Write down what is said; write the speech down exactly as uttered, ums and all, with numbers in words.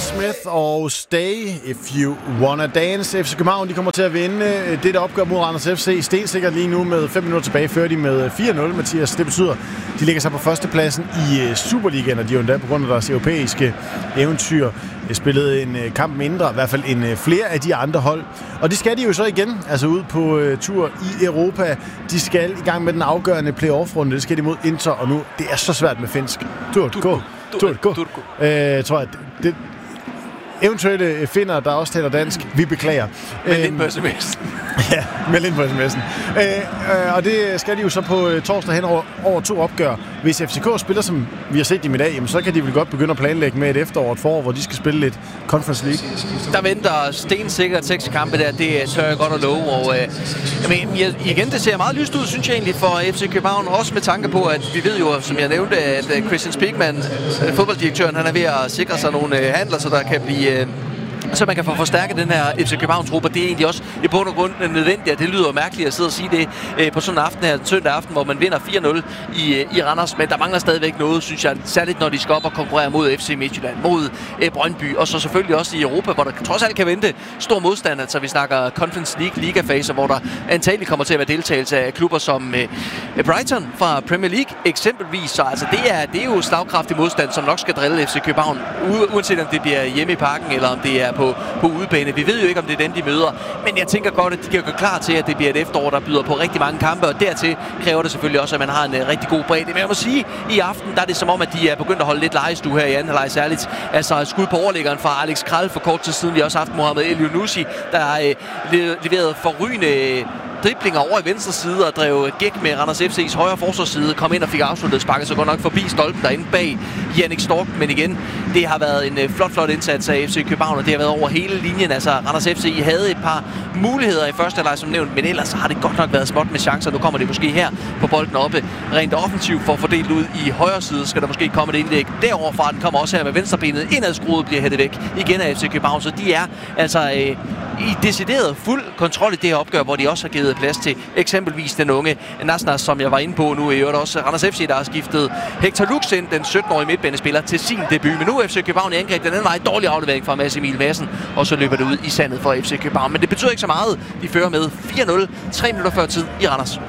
Smith og Stay If You Wanna Dance. F C København de kommer til at vinde det, der opgør mod Randers F C. Stensikkert lige nu med fem minutter tilbage, fører de med fire nul, Mathias. Det betyder, de ligger sig på førstepladsen i Superligaen, og de er jo endda på grund af deres europæiske eventyr spillede en kamp mindre, i hvert fald en flere af de andre hold. Og det skal de jo så igen, altså ud på tur i Europa. De skal i gang med den afgørende playoff-runde. Det skal de mod Inter, og nu det er så svært med finsk. Turko. Turko. Øh, tror jeg, det, eventuelle finder, der også taler dansk, vi beklager. Meld ind på sms'en. Ja, meld ind på sms'en. Øh, øh, og det skal de jo så på torsdag hen over, over to opgør. Hvis F C K spiller, som vi har set dem i dag, jamen, så kan de vel godt begynde at planlægge med et efterår, et forår, hvor de skal spille lidt Conference League. Der venter stensikkert seks kampe der, det tør jeg godt at love. Og, øh, jamen, jeg, igen, det ser meget lyst ud, synes jeg egentlig, for F C København. Også med tanke på, at vi ved jo, som jeg nævnte, at Christian Spigman, fodbolddirektøren, han er ved at sikre sig nogle øh, handler, så der kan blive... Øh, så man kan få forstærket den her F C København-trup, og det er egentlig også i bund og grund nødvendigt, og det lyder mærkeligt at sidde og sige det øh, på sådan en aften her, søndag aften, hvor man vinder fire nul i, øh, i Randers, men der mangler stadigvæk noget, synes jeg, særligt når de skal op og konkurrere mod F C Midtjylland, mod øh, Brøndby, og så selvfølgelig også i Europa, hvor der trods alt kan vente stor modstand, altså vi snakker Conference League, ligafaser, hvor der antageligt kommer til at være deltagelse af klubber som øh, Brighton fra Premier League eksempelvis, så altså det er, det er jo slagkraftig modstand, som nok skal drille F C København, uanset om det bliver hjemme i parken, eller om det er på, på udebane. Vi ved jo ikke, om det er den, de møder. Men jeg tænker godt, at de kan gå klar til, at det bliver et efterår, der byder på rigtig mange kampe, og dertil kræver det selvfølgelig også, at man har en uh, rigtig god bredde. Men jeg må sige, i aften, der er det som om, at de er begyndt at holde lidt lejestue her i anden halvleg særligt. Altså skud på overliggeren fra Alex Kral for kort tid siden. Vi har også haft Mohamed Elyounoussi, der har uh, leveret forrygende driblinger over i venstre side og drev gæk med Randers F C's højre forsvarsside, kom ind og fik afsluttet, sparket så godt nok forbi stolpen derinde bag Jannik Stork, men igen, det har været en uh, flot, flot indsats af F C København, og det har været over hele linjen. Altså, Randers F C havde et par muligheder i første halvleg som nævnt, men ellers har det godt nok været småt med chancer. Nu kommer det måske her på bolden oppe. Rent offensivt for fordelt ud i højre side, skal der måske komme et indlæg deroverfra. Den kommer også her med venstrebenet indadskruet, bliver hættet væk igen af F C København, så de er altså øh, i decideret fuld kontrol i det her opgør, hvor de også har givet plads til eksempelvis den unge Nasnas, som jeg var inde på nu. I øvrigt også Randers F C, der har skiftet Hector Lux ind, den sytten-årige midtbanespiller, til sin debut. Men nu er F C København i angreb. Den anden vej dårlig aflevering fra Mads Emil Madsen, og så løber det ud i sandet for F C København. Men det betyder ikke så meget. De fører med fire nul, tre minutter før tid i Randers.